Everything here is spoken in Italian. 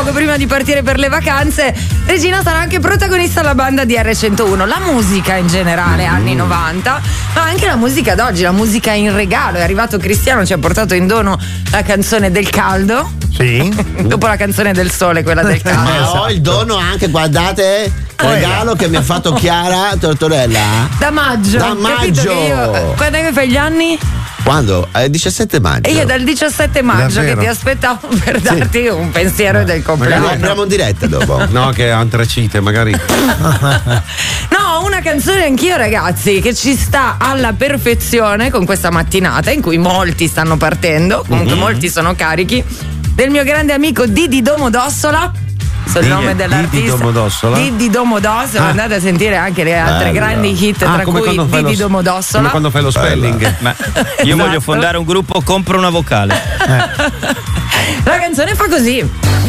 poco prima di partire per le vacanze, Regina sarà anche protagonista alla banda di R101. La musica in generale, anni 90, ma anche la musica d'oggi, la musica in regalo. È arrivato Cristiano, ci ha portato in dono la canzone del caldo. Sì. Dopo la canzone del sole, quella del caldo. Ma ho il dono anche, guardate, regalo che mi ha fatto Chiara Tortorella. Da maggio. Da maggio. Quando è che fai gli anni? Quando? 17 maggio. E io dal 17 maggio Davvero? che ti aspettavo per darti un pensiero del Lo compleanno. apriamo in diretta dopo. No, che antracite, magari. No, una canzone anch'io, ragazzi, che ci sta alla perfezione con questa mattinata in cui molti stanno partendo, comunque molti sono carichi, del mio grande amico Didi Domodossola. Il nome dell'artista Didi Domodossola? Didi Domodossola. Andate a sentire anche le altre grandi hit, tra come cui quando fai Didi lo- Domodossola. Come quando fai lo spelling. Ma io Esatto. voglio fondare un gruppo, compro una vocale. La canzone fa così.